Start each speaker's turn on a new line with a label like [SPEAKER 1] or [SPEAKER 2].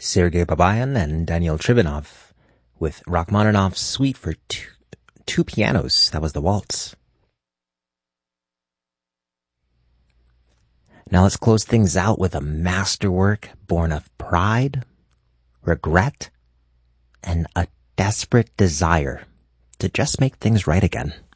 [SPEAKER 1] Sergei Babayan and Daniel Trivanov with Rachmaninoff's Suite for two pianos. That was the waltz. Now let's close things out with a masterwork born of pride, regret, and a desperate desire to just make things right again.